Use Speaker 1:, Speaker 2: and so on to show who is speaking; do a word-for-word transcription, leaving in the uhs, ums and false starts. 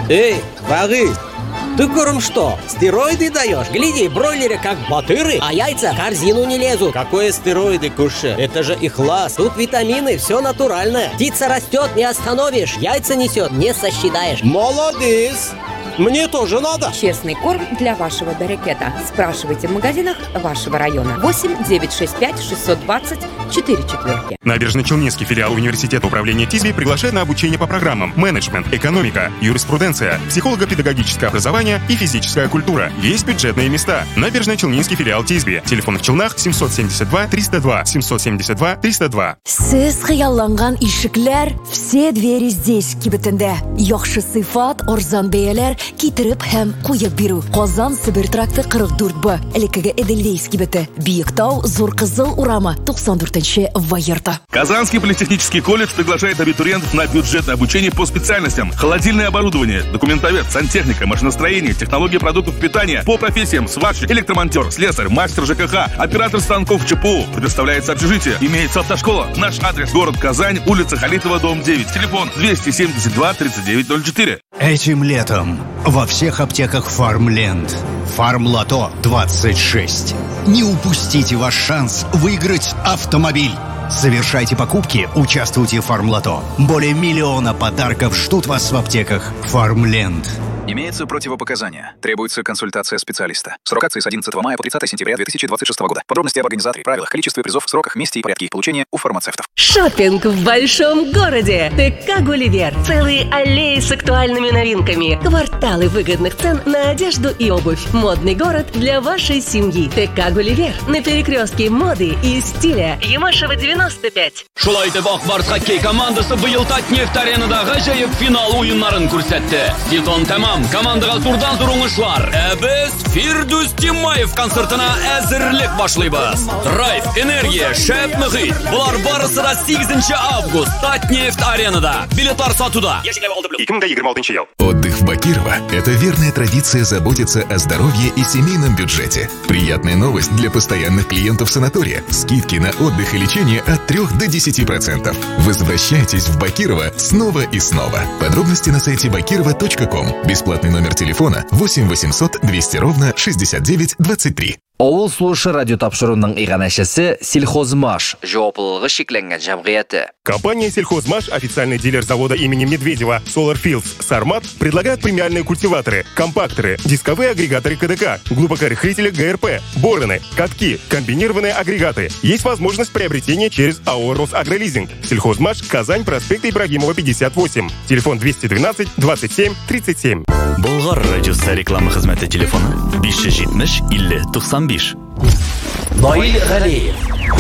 Speaker 1: Эй, Багы, ты куром что, стероиды даешь? Гляди, бройлеры как батыры, а яйца в корзину не лезут. Какое стероиды, Куша? Это же ихлас. Тут витамины, все натуральное. Птица растет, не остановишь. Яйца несет, не сосчитаешь.
Speaker 2: Молодец! Мне тоже надо.
Speaker 3: Честный корм для вашего берекета. Спрашивайте в магазинах вашего района. восемь девятьсот шестьдесят пять шестьсот двадцать четыре четверки.
Speaker 4: Набережно-Челнинский филиал университета управления ТИСБИ приглашает на обучение по программам менеджмент, экономика, юриспруденция, психолого-педагогическое образование и физическая культура. Есть бюджетные места. Набережно-Челнинский филиал ТИСБИ. Телефон в Челнах семьсот семьдесят два триста два семьсот семьдесят два триста два.
Speaker 5: Сез хыялланган ишекләр, все двери здесь кибетендә. Яхшы сыйфат, арзан бәяләр китереп һәм куеп бирү. Казан Себер тракты кырык дүрт Б. Элеккеге Эдельвейс кибете. Биектау, Зур Кызыл урама, туксан дүртенче Ваерта.
Speaker 6: Казанский политехнический колледж приглашает абитуриентов на бюджетное обучение по специальностям: холодильное оборудование, документовед, сантехника, машиностроение, технология продуктов питания, по профессиям сварщик, электромонтер, слесарь, мастер ЖКХ, оператор станков ЧПУ. Предоставляется общежитие. Имеется автошкола. Наш адрес: город Казань, улица Халитова, дом девять. Телефон двести семьдесят два тридцать девять ноль четыре.
Speaker 7: Этим летом во всех аптеках Фармленд. Фармлото двадцать шесть. Не упустите ваш шанс выиграть автомобиль. Совершайте покупки, участвуйте в Фармлото. Более миллиона подарков ждут вас в аптеках Фармленд.
Speaker 8: Имеются противопоказания. Требуется консультация специалиста. Срок акции с одиннадцатого мая по тридцатое сентября две тысячи двадцать шестого года. Подробности об организаторе, правилах, количестве призов, сроках, месте и порядке их получения у фармацевтов.
Speaker 9: Шоппинг в большом городе. ТК Гулливер. Целые аллеи с актуальными новинками. Кварталы выгодных цен на одежду и обувь. Модный город для вашей семьи. ТК Гулливер. На перекрестке моды и стиля. Ямашева девяносто пять.
Speaker 10: Шулай итеп Акбарс хоккей командасы быйыл Татнефть-аренада гаҗәеп финал уеннарын күрсәтте. Сезон тәмам. Командаға турдан зур уңышлар. Ә без Фирдус Тимаев концертына әзерлек башлыйбыз. Драйв, энергия, шәп мөхит. Булар барысы да сигезенче август Татнефть-аренада. Билетлар сатуда.
Speaker 4: ике мең егерме алтынчы ел.
Speaker 11: Отдых в Бакирово – это верная традиция заботиться о здоровье и семейном бюджете. Приятная новость для постоянных клиентов санатория. Скидки на отдых и лечение от трёх до десяти процентов. Возвращайтесь в Бакирово снова и снова. Подробности на сайте бакирова точка ком. Бесплатный номер телефона восемь восемьсот двести ровно шестьдесят девять двадцать три.
Speaker 12: Авыл слушы радио тапшыруның иганәшәсе Сельхозмаш, җаваплылыгы шикләнгән җәмгыяте.
Speaker 4: Компания Сельхозмаш, официальный дилер завода имени Медведева Solar Fields Сармат, предлагает премиальные культиваторы, компакторы, дисковые агрегаторы КДК, глубокорыхлители ГРП, бороны, катки, комбинированные агрегаты. Есть возможность приобретения через АО «Росагролизинг». Сельхозмаш, Казань, проспект Ибрагимова, пятьдесят восемь. Телефон двести двенадцать двадцать семь тридцать семь.
Speaker 13: Болгар радиосы реклама хезмәте телефоны биш йөз җитмеш илле туксан биш.
Speaker 1: Наил Галиев,